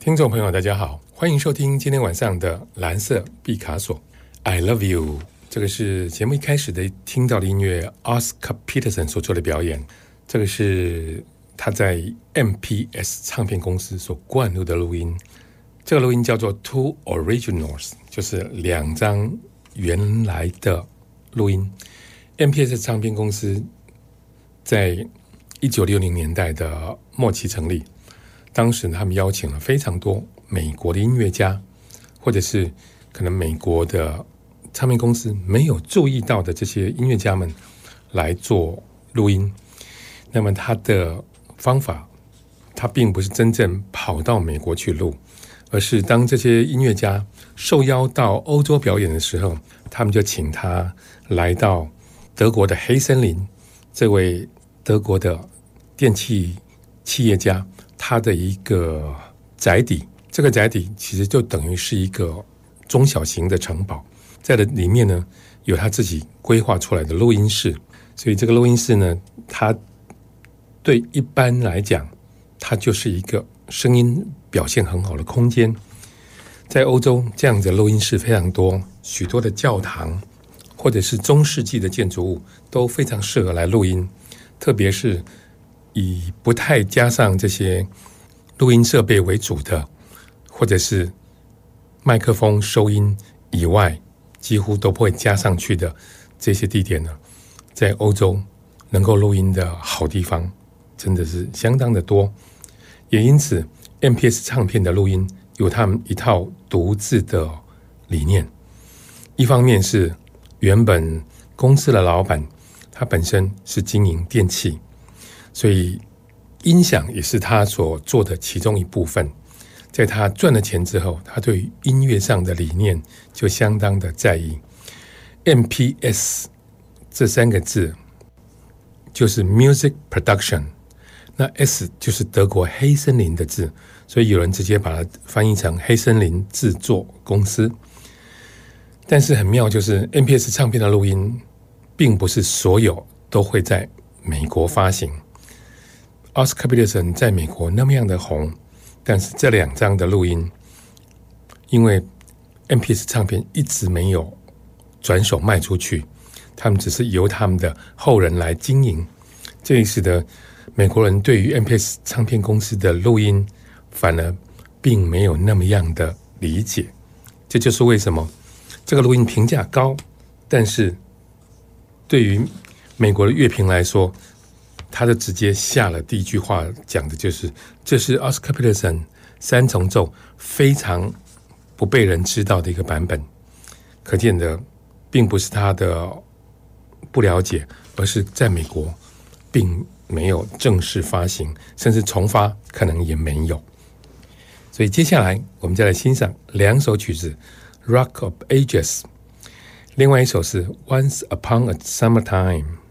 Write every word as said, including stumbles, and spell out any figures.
听众朋友大家好，欢迎收听今天晚上的蓝色毕卡索 I love you。 这个是节目一开始的听到的音乐 Oscar Peterson 所做的表演，这个是他在 M P S 唱片公司所灌入的录音，这个录音叫做 Two Originals， 就是两张原来的录音。 M P S 唱片公司在一九六零年代的末期成立，当时他们邀请了非常多美国的音乐家，或者是可能美国的唱片公司没有注意到的这些音乐家们来做录音。那么他的方法，他并不是真正跑到美国去录，而是当这些音乐家受邀到欧洲表演的时候，他们就请他来到德国的黑森林，这位德国的电器企业家他的一个宅邸，这个宅邸其实就等于是一个中小型的城堡，在的里面呢有他自己规划出来的录音室，所以这个录音室呢，它对一般来讲，它就是一个声音表现很好的空间。在欧洲这样的录音室非常多，许多的教堂或者是中世纪的建筑物都非常适合来录音，特别是以不太加上这些录音设备为主的，或者是麦克风收音以外几乎都不会加上去的这些地点呢，在欧洲能够录音的好地方真的是相当的多。也因此 M P S 唱片的录音有他们一套独自的理念，一方面是原本公司的老板他本身是经营电器，所以音响也是他所做的其中一部分。在他赚了钱之后，他对音乐上的理念就相当的在意。 M P S 这三个字就是 Music Production， 那 S 就是德国黑森林的字，所以有人直接把它翻译成黑森林制作公司。但是很妙，就是 M P S 唱片的录音并不是所有都会在美国发行。Oscar Peterson 在美国那么样的红，但是这两张的录音，因为 M P S 唱片一直没有转手卖出去，他们只是由他们的后人来经营，这也使得美国人对于 M P S 唱片公司的录音反而并没有那么样的理解。这就是为什么这个录音评价高，但是对于美国的乐评来说，他就直接下了第一句话，讲的就是这是 Oscar Peterson 三重奏非常不被人知道的一个版本。可见的并不是他的不了解，而是在美国并没有正式发行，甚至重发可能也没有。所以接下来我们再来欣赏两首曲子 Rock of Ages， 另外一首是 Once Upon a Summertime。